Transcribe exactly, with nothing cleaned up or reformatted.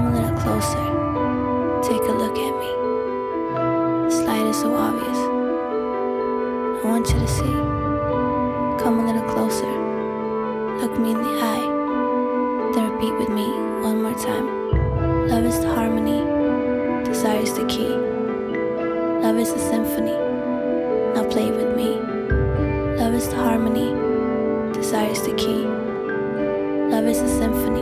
Come a little closer. Take a look at me. This light is so obvious. I want you to see. Come a little closer. Look me in the eye. Then repeat with me one more time. Love is the harmony. Desire is the key. Love is the symphony. Now play with me. Love is the harmony. Desire is the key. Love is the symphony.